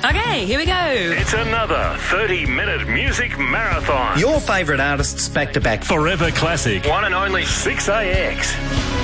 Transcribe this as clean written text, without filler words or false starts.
Okay, here we go. It's another 30-minute music marathon. Your favourite artists back to back. Forever Classic. One and only 6AX.